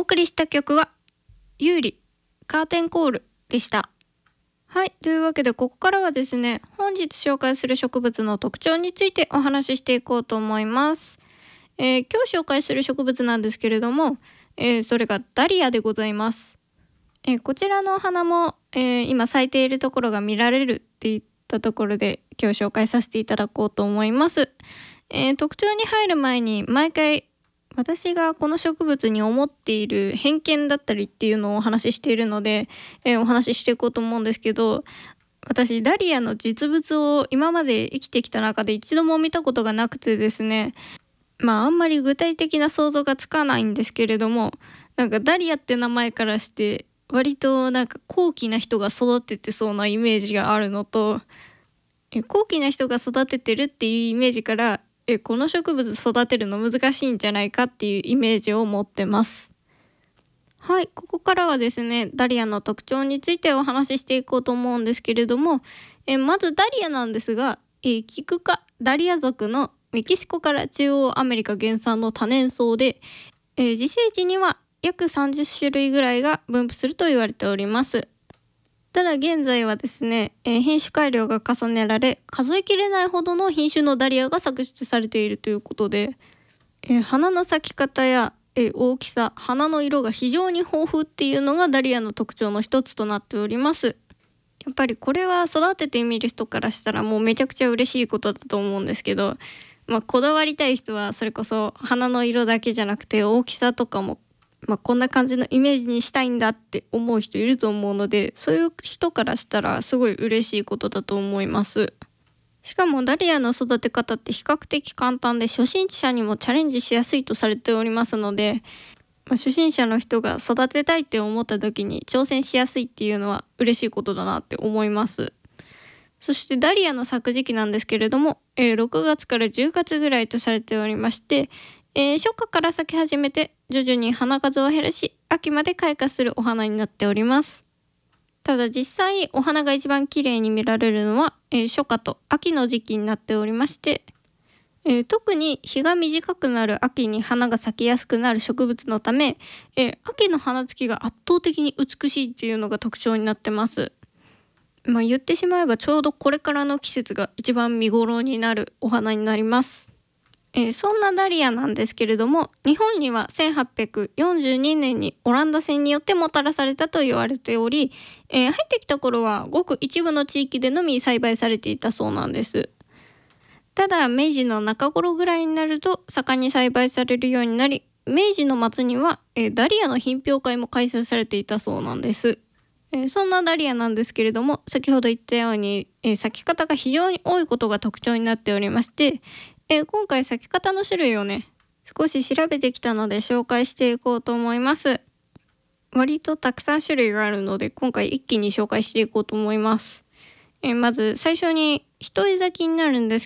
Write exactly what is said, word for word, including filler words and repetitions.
送りした曲は有利カーテンコールでした。はい、というわけでここからはですね、本日紹介する植物の特徴についてお話ししていこうと思います。えー、今日紹介する植物なんですけれども、えー、それがダリアでございます。えー、こちらのお花も、えー、今咲いているところが見られるっていったところで今日紹介させていただこうと思います。えー、特徴に入る前に毎回私がこの植物に思っている偏見だったりっていうのをお話ししているので、えー、お話ししていこうと思うんですけど、私ダリアの実物を今まで生きてきた中で一度も見たことがなくてですね、まああんまり具体的な想像がつかないんですけれども、なんかダリアって名前からして割となんか高貴な人が育ててそうなイメージがあるのと、え高貴な人が育ててるっていうイメージからえこの植物育てるの難しいんじゃないかっていうイメージを持ってます。はい、ここからはですね、ダリアの特徴についてお話ししていこうと思うんですけれども、えまずダリアなんですが、えキク科ダリア属のメキシコから中央アメリカ原産の多年草で、え自生地には約さんじゅっしゅるいぐらいが分布すると言われております。ただ現在はですね、えー、品種改良が重ねられ数えきれないほどの品種のダリアが作出されているということで、えー、花の咲き方や、えー、大きさ、花の色が非常に豊富っていうのがダリアの特徴の一つとなっております。やっぱりこれは育ててみる人からしたらもうめちゃくちゃ嬉しいことだと思うんですけど、まあ、こだわりたい人はそれこそ花の色だけじゃなくて大きさとかもまあ、こんな感じのイメージにしたいんだって思う人いると思うので、そういう人からしたらすごい嬉しいことだと思います。しかもダリアの育て方って比較的簡単で初心者にもチャレンジしやすいとされておりますので、まあ、初心者の人が育てたいって思った時に挑戦しやすいっていうのは嬉しいことだなって思います。そしてダリアの咲く時期なんですけれども、えー、ろくがつからじゅうがつぐらいとされておりまして、えー、初夏から咲き始めて徐々に花数を減らし秋まで開花するお花になっております。ただ実際お花が一番綺麗に見られるのは、えー、初夏と秋の時期になっておりまして、えー、特に日が短くなる秋に花が咲きやすくなる植物のため、えー、秋の花つきが圧倒的に美しいっていうのが特徴になってます。まあ、言ってしまえばちょうどこれからの季節が一番見頃になるお花になります。えー、そんなダリアなんですけれども、日本にはせんはっぴゃくよんじゅうにねんにオランダ船によってもたらされたと言われており、えー、入ってきた頃はごく一部の地域でのみ栽培されていたそうなんです。ただ明治の中頃ぐらいになると盛んに栽培されるようになり、明治の末には、えー、ダリアの品評会も開催されていたそうなんです。えー、そんなダリアなんですけれども、先ほど言ったように、えー、咲き方が非常に多いことが特徴になっておりまして、えー、今回咲き方の種類をね少し調べてきたので紹介していこうと思います。割とたくさん種類があるので今回一気に紹介していこうと思います。えー、まず最初に一重咲きになるんです